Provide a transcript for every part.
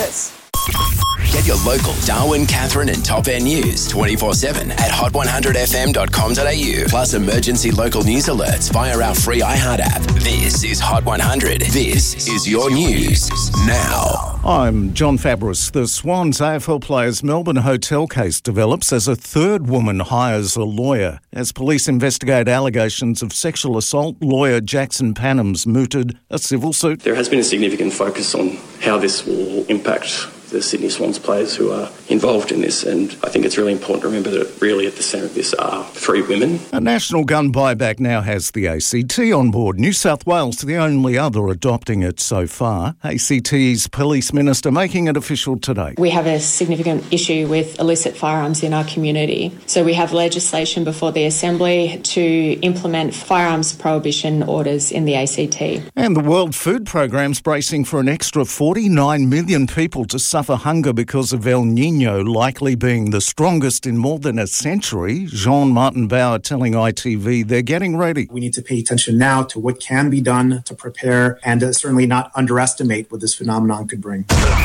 Cheers. Get your local Darwin, Catherine and Top End news 24/7 at hot100fm.com.au. Plus emergency local news alerts via our free iHeart app. This is Hot 100. This is your news now. I'm John Fabris. The Swans AFL players' Melbourne hotel case develops as a third woman hires a lawyer. As police investigate allegations of sexual assault, lawyer Jackson Panham's mooted a civil suit. There has been a significant focus on how this will impact the Sydney Swans players who are involved in this, and I think it's really important to remember that really at the centre of this are three women. A national gun buyback now has the ACT on board. New South Wales, the only other adopting it so far. ACT's police minister making it official today. We have a significant issue with illicit firearms in our community, so we have legislation before the Assembly to implement firearms prohibition orders in the ACT. And the World Food Programme's bracing for an extra 49 million people to suffer hunger because of El Niño likely being the strongest in more than a century. Jean-Martin Bauer telling ITV they're getting ready. We need to pay attention now to what can be done to prepare and certainly not underestimate what this phenomenon could bring.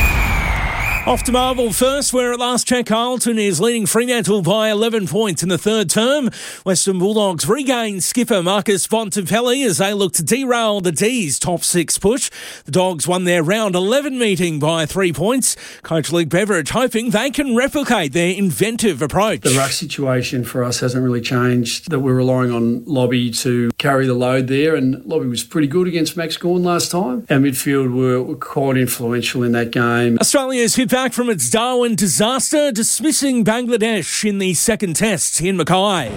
Off to Marvel first, where at last check Carlton is leading Fremantle by 11 points in the third term. Western Bulldogs regain skipper Marcus Bontempelli as they look to derail the D's top six push. The Dogs won their round 11 meeting by 3 points. Coach Luke Beveridge hoping they can replicate their inventive approach. The ruck situation for us hasn't really changed, that we're relying on Lobby to carry the load there, and Lobby was pretty good against Max Gawn last time. Our midfield were quite influential in that game. Australia's hit back from its Darwin disaster, dismissing Bangladesh in the second test in Mackay.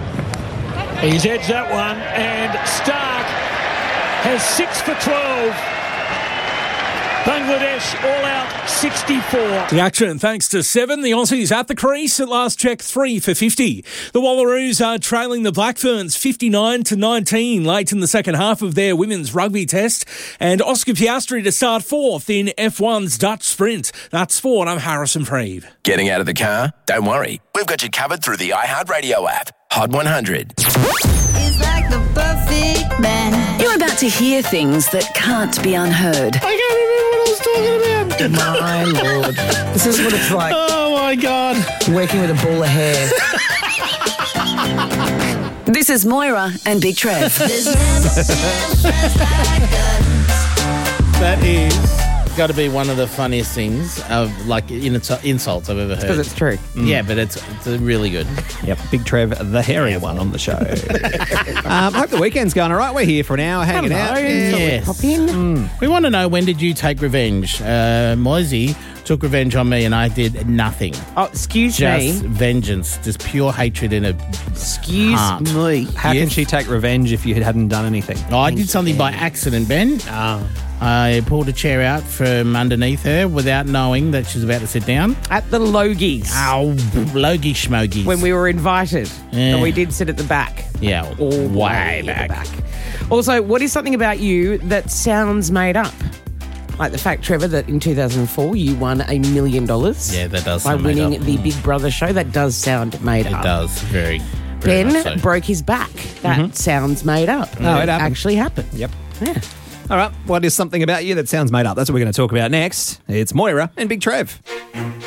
He's edged that one, and Stark has 6 for 12. Bangladesh all out 64. The action thanks to 7. The Aussies at the crease at last check 3 for 50. The Wallaroos are trailing the Black Ferns 59-19 late in the second half of their women's rugby test. And Oscar Piastri to start 4th in F1's Dutch Sprint. That's sport. I'm Harrison Freed. Getting out of the car? Don't worry. We've got you covered through the iHeartRadio app. Hot 100. It's like the perfect man. You're about to hear things that can't be unheard. I can't remember what I was talking about. My Lord. This is what it's like. Oh, my God. Working with a ball of hair. This is Moira and Big Trev. That is got to be one of the funniest things of insults I've ever heard. Because it's true. Yeah, but it's really good. Yep, Big Trev, the hairy one on the show. Hope the weekend's going all right. We're here for an hour hanging out. Yes. Pop in. We want to know, when did you take revenge? Moisey took revenge on me and I did nothing. Oh, excuse me. Just vengeance, just pure hatred in a heart. Me. How can she take revenge if you hadn't done anything? Oh, I did something by accident, Ben. I pulled a chair out from underneath her without knowing that she was about to sit down. At the Logies. Oh, Logie Schmogies. When we were invited. Yeah. And we did sit at the back. Yeah, All way at back. the back. Also, what is something about you that sounds made up? Like the fact, Trevor, that in 2004 you won $1 million. Yeah, that does by sound made winning up. the Big Brother show. That does sound made up. It does, very Ben much so. broke his back. That sounds made up. No, it happened. Actually happened. Yep. Yeah. All right, what is something about you that sounds made up? That's what we're going to talk about next. It's Moira and Big Trev.